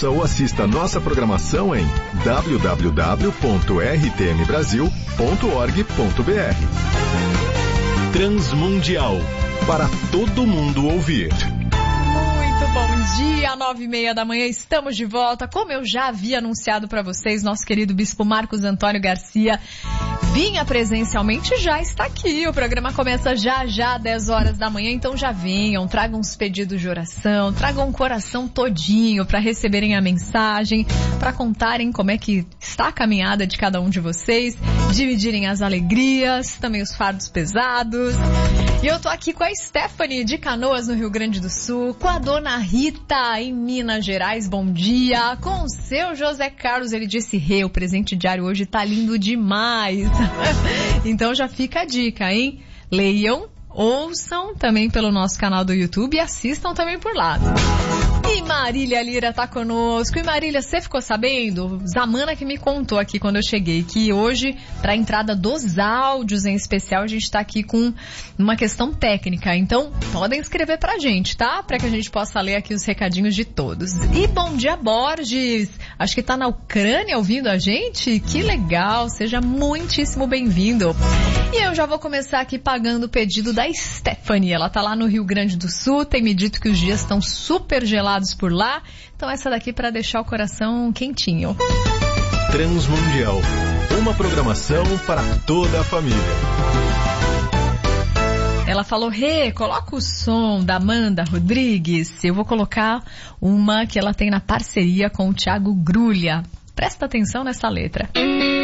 Ouça ou assista nossa programação em www.rtmbrasil.org.br. Transmundial, para todo mundo ouvir. Bom dia, 9h30 da manhã, estamos de volta. Como eu já havia anunciado para vocês, nosso querido Bispo Marcos Antônio Garcia vinha presencialmente, já está aqui. O programa começa já, 10 horas da manhã, então já venham, tragam os pedidos de oração, tragam o coração todinho para receberem a mensagem, para contarem como é que está a caminhada de cada um de vocês, dividirem as alegrias, também os fardos pesados. E eu tô aqui com a Stephanie de Canoas, no Rio Grande do Sul, com a dona Rita em Minas Gerais, bom dia, com o seu José Carlos, ele disse, o presente diário hoje tá lindo demais. Então já fica a dica, hein? Leiam, ouçam também pelo nosso canal do YouTube e assistam também por lá. E Marília Lira tá conosco. E Marília, você ficou sabendo? Zamana que me contou aqui quando eu cheguei, que hoje, para a entrada dos áudios em especial, a gente tá aqui com uma questão técnica. Então, podem escrever pra gente, tá? Pra que a gente possa ler aqui os recadinhos de todos. E bom dia, Borges. Acho que tá na Ucrânia ouvindo a gente. Que legal, seja muitíssimo bem-vindo. E eu já vou começar aqui pagando o pedido da Stephanie. Ela tá lá no Rio Grande do Sul, tem me dito que os dias estão super gelados por lá, então essa daqui para deixar o coração quentinho. Transmundial, uma programação para toda a família. Ela falou, coloca o som da Amanda Rodrigues. Eu vou colocar uma que ela tem na parceria com o Thiago Grulha. Presta atenção nessa letra.